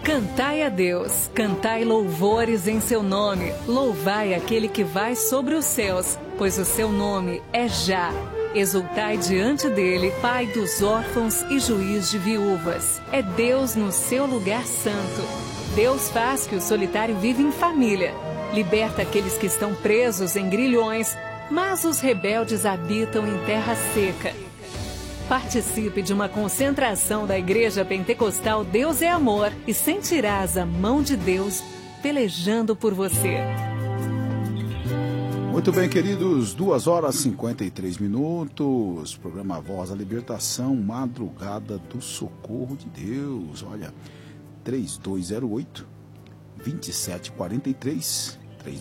Cantai a Deus, cantai louvores em seu nome, louvai aquele que vai sobre os céus, pois o seu nome é Já. Exultai diante dele, Pai dos órfãos e juiz de viúvas. É Deus no seu lugar santo. Deus faz que o solitário viva em família. Liberta aqueles que estão presos em grilhões, mas os rebeldes habitam em terra seca. Participe de uma concentração da Igreja Pentecostal Deus é Amor e sentirás a mão de Deus pelejando por você. Muito bem, queridos, 2h53, programa Voz da Libertação, Madrugada do Socorro de Deus. Olha, 3208-2743,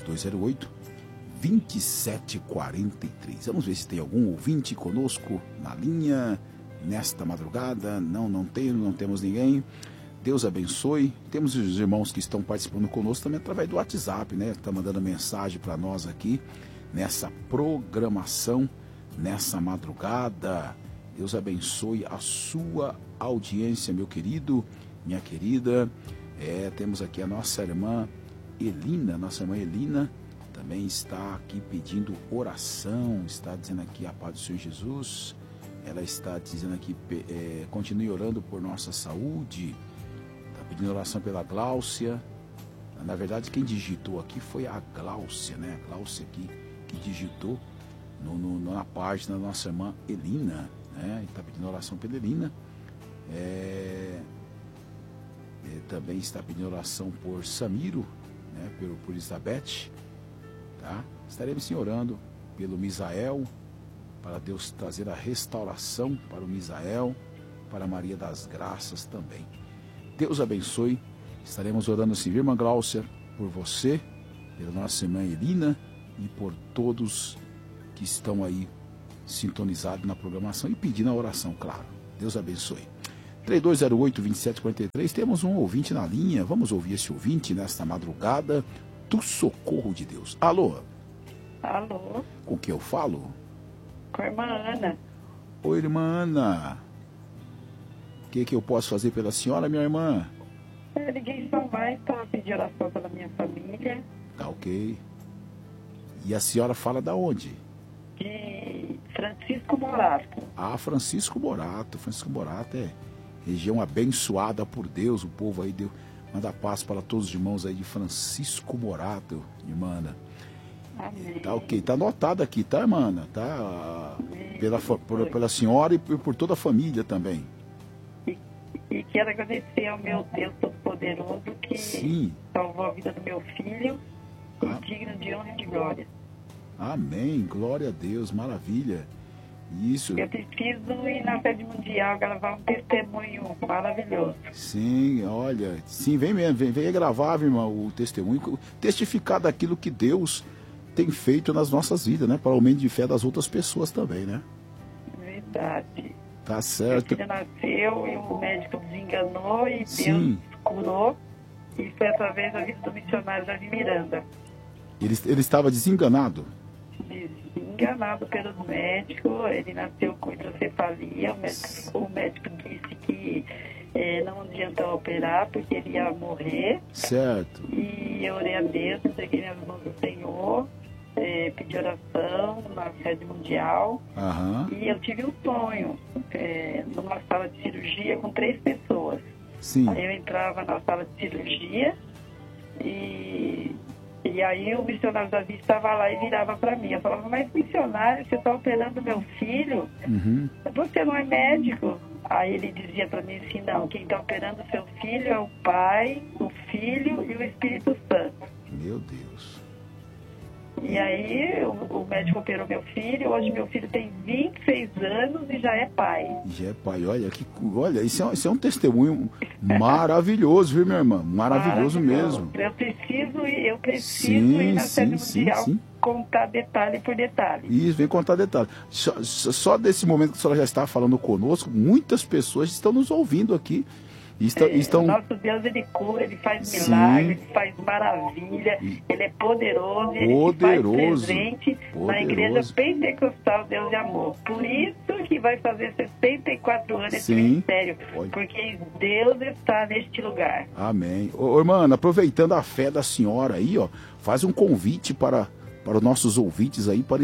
3208-2743. Vamos ver se tem algum ouvinte conosco na linha nesta madrugada. Não temos ninguém. Deus abençoe. Temos os irmãos que estão participando conosco também através do WhatsApp, né? Está mandando mensagem para nós aqui nessa programação, nessa madrugada. Deus abençoe a sua audiência, meu querido, minha querida. Temos aqui a nossa irmã Elina. Nossa irmã Elina também está aqui pedindo oração, está dizendo aqui a paz do Senhor Jesus. Ela está dizendo aqui, continue orando por nossa saúde. Está pedindo oração pela Gláucia. Na verdade, quem digitou aqui foi a Gláucia, né? A Gláucia aqui que digitou na página da nossa irmã Elina, né? Está pedindo oração pela Elina. Também está pedindo oração por Samiro, né? por Elizabeth. Tá? Estaremos sim orando pelo Misael, para Deus trazer a restauração para o Misael, para Maria das Graças também. Deus abençoe. Estaremos orando sim, irmã Gláucia, por você, pela nossa irmã Elina e por todos que estão aí sintonizados na programação e pedindo a oração, claro. Deus abençoe. 3208-2743, temos um ouvinte na linha. Vamos ouvir esse ouvinte nesta madrugada do Socorro de Deus. Alô? Alô? Com quem eu falo? Com a irmã Ana. Oi, irmã Ana. O que eu posso fazer pela senhora, minha irmã? Eu liguei só mais para pedir oração pela minha família. Tá ok. E a senhora fala da onde? De Francisco Morato. Ah, Francisco Morato. Francisco Morato é região abençoada por Deus. O povo aí deu... Manda paz para todos os irmãos aí de Francisco Morato, irmã Ana. Amém. Tá ok, tá anotado aqui, tá, irmã Ana? Tá pela senhora e por toda a família também. E quero agradecer ao meu Deus Todo-Poderoso que salvou a vida do meu filho, digno de honra e de glória. Amém, glória a Deus, maravilha. Isso. Eu preciso ir na sede mundial gravar um testemunho maravilhoso. Sim, olha, sim, vem mesmo, vem gravar, irmão, o testemunho, testificar daquilo que Deus tem feito nas nossas vidas, né? Para o aumento de fé das outras pessoas também, né? Verdade. Tá certo. Meu filho nasceu e o médico desenganou e Deus curou. E foi através da vida do missionário Davi Miranda. Ele estava desenganado? Desenganado pelos médicos. Ele nasceu com hidrocefalia. O médico disse que não adianta operar porque ele ia morrer. Certo. E eu orei a Deus, entreguei nas mãos do Senhor, pedi oração na sede mundial. E eu tive um sonho numa sala de cirurgia com 3 pessoas. Sim. Aí eu entrava na sala de cirurgia e aí o missionário Davi estava lá e virava para mim. Eu falava, mas missionário, você está operando meu filho? Você não é médico? Aí ele dizia para mim assim, não, quem está operando seu filho é o Pai, o Filho e o Espírito Santo. Meu Deus. E aí o médico operou meu filho, hoje meu filho tem 26 anos e já é pai. Já é pai, olha, isso é um testemunho maravilhoso, viu, minha irmã? Maravilhoso mesmo. Eu preciso ir na sede mundial contar detalhe por detalhe. Isso, vem contar detalhe. Só desse momento que a senhora já está falando conosco, muitas pessoas estão nos ouvindo aqui Estão... Nosso Deus, ele cura, ele faz milagre, ele faz maravilha, ele é poderoso, ele faz presente na Igreja Pentecostal Deus de Amor. Por isso que vai fazer 64 anos esse ministério, porque Deus está neste lugar. Amém. Ô, irmã, aproveitando a fé da senhora aí, ó, faz um convite para os nossos ouvintes aí, para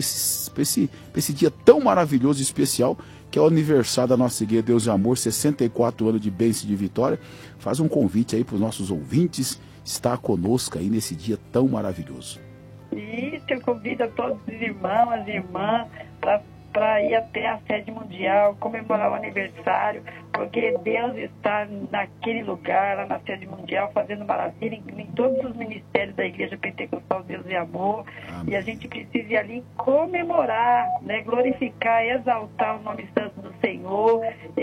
esse dia tão maravilhoso e especial, que é o aniversário da nossa Igreja Deus de Amor, 64 anos de bênção e de vitória. Faz um convite aí para os nossos ouvintes estar conosco aí nesse dia tão maravilhoso. Isso, eu convido a todos os irmãos, as irmãs, para ir até a sede mundial, comemorar o aniversário, porque Deus está naquele lugar, lá na sede mundial, fazendo maravilha em todos os ministérios da Igreja Pentecostal Deus e Amor. Amém. E a gente precisa ir ali comemorar, né, glorificar, exaltar o nome santo do Senhor,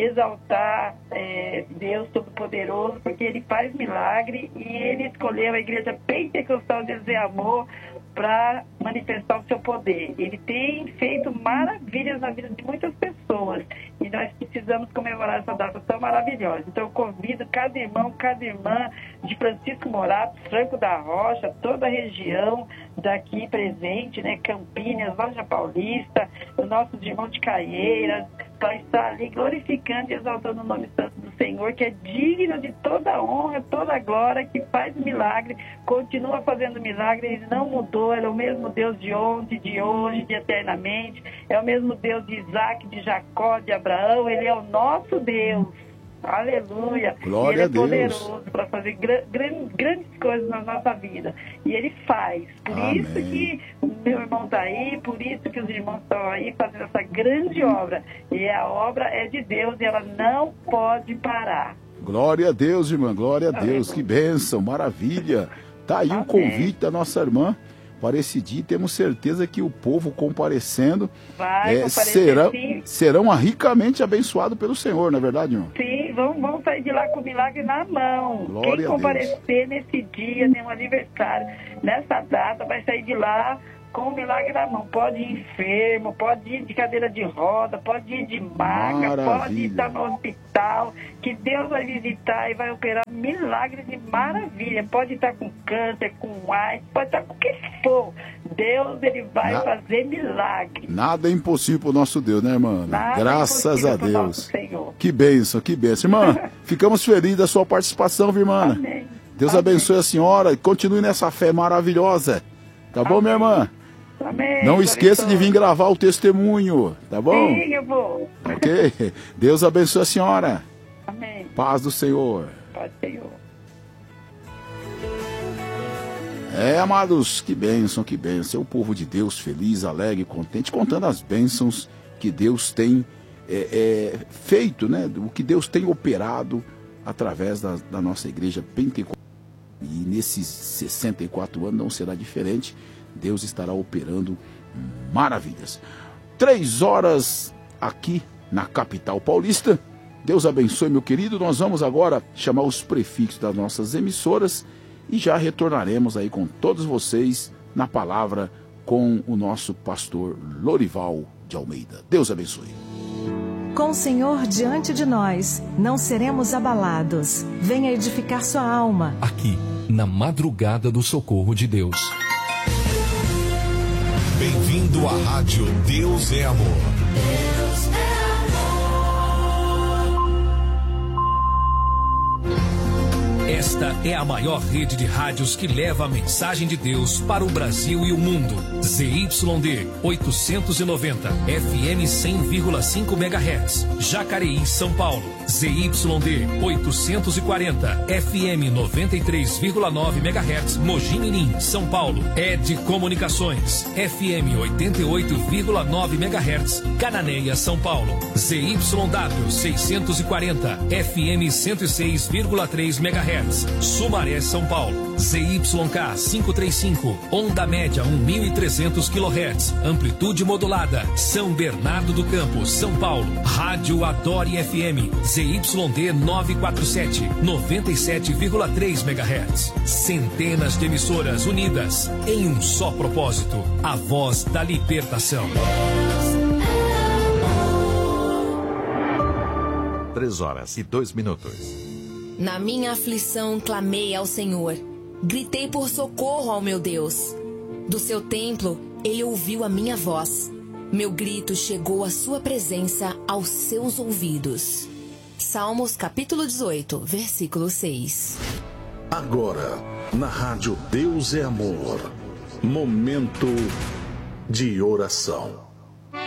exaltar Deus Todo-Poderoso, porque Ele faz milagre e Ele escolheu a Igreja Pentecostal Deus e Amor para manifestar o seu poder. Ele tem feito maravilhas na vida de muitas pessoas e nós precisamos comemorar essa data tão maravilhosa. Então eu convido cada irmão, cada irmã de Francisco Morato, Franco da Rocha, toda a região daqui presente, né, Campinas, Vargem Paulista, os nossos irmãos de Caieiras, para estar ali glorificando e exaltando o nome santo do Senhor, que é digno de toda honra, toda glória, que faz milagre, continua fazendo milagre, Ele não mudou, Ele é o mesmo Deus de ontem, de hoje, de eternamente, é o mesmo Deus de Isaac, de Jacó, de Abraão, Ele é o nosso Deus. Aleluia. Glória a Deus. Ele é poderoso para fazer grandes coisas na nossa vida. E Ele faz. Por isso que o meu irmão está aí, por isso que os irmãos estão aí fazendo essa grande obra. E a obra é de Deus e ela não pode parar. Glória a Deus, irmã. Glória a Deus. Que bênção, maravilha. Tá aí o convite da nossa irmã para esse dia. Temos certeza que o povo comparecendo serão ricamente abençoados pelo Senhor, não é verdade, irmão? Sim, vamos sair de lá com o milagre na mão. Glória Quem comparecer nesse dia, nenhum aniversário, nessa data, vai sair de lá com o milagre na mão. Pode ir enfermo, pode ir de cadeira de roda, pode ir de maca, pode estar no hospital, que Deus vai visitar e vai operar milagres de maravilha. Pode estar com câncer, com AIDS, pode estar com o que for. Deus, Ele vai fazer milagre. Nada é impossível para o nosso Deus, né, irmã? Nada Graças a Deus. Que bênção, que bênção. Irmã, ficamos felizes da sua participação, viu, irmã? Amém. Deus abençoe a senhora e continue nessa fé maravilhosa. Tá bom, minha irmã? Amém. Não esqueça de vir gravar o testemunho, tá bom? Sim, eu vou. Ok? Deus abençoe a senhora. Amém. Paz do Senhor. Paz do Senhor. Amados, que bênção, que bênção. É o povo de Deus feliz, alegre, contente, contando as bênçãos que Deus tem feito, né? O que Deus tem operado através da nossa igreja pentecostal. E nesses 64 anos não será diferente. Deus estará operando maravilhas. 3 horas aqui na capital paulista. Deus abençoe, meu querido. Nós vamos agora chamar os prefixos das nossas emissoras e já retornaremos aí com todos vocês na palavra com o nosso pastor Lorival de Almeida. Deus abençoe. Com o Senhor diante de nós, não seremos abalados. Venha edificar sua alma. Aqui, na madrugada do socorro de Deus. Bem-vindo à Rádio Deus é Amor. Deus é amor. Esta é a maior rede de rádios que leva a mensagem de Deus para o Brasil e o mundo. ZYD 890, FM 100,5 MHz, Jacareí, São Paulo. ZYD 840, FM 93,9 MHz, Mogi Mirim, São Paulo. ED Comunicações, FM 88,9 MHz, Cananéia, São Paulo. ZYW 640, FM 106,3 MHz, Sumaré, São Paulo. ZYK 535, onda média 1.300 kHz, amplitude modulada, São Bernardo do Campo, São Paulo. Rádio Adore FM, ZYD 947, 97,3 MHz. Centenas de emissoras unidas em um só propósito, a voz da libertação. 3 horas e 2 minutos. Na minha aflição clamei ao Senhor. Gritei por socorro ao meu Deus. Do seu templo, ele ouviu a minha voz. Meu grito chegou à sua presença, aos seus ouvidos. Salmos capítulo 18, versículo 6. Agora, na rádio Deus é Amor, momento de oração.